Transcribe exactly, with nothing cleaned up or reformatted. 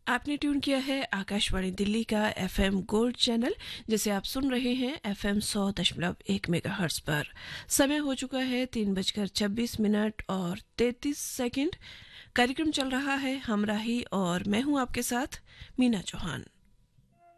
आपने ट्यून किया है आकाशवाणी दिल्ली का एफएम गोल्ड चैनल, जिसे आप सुन रहे हैं एफएम सौ दशमलव एक मेगाहर्ट्ज पर। समय हो चुका है तीन बजकर छब्बीस मिनट और तैंतीस सेकंड। कार्यक्रम चल रहा है हमराही और मैं हूं आपके साथ मीना चौहान।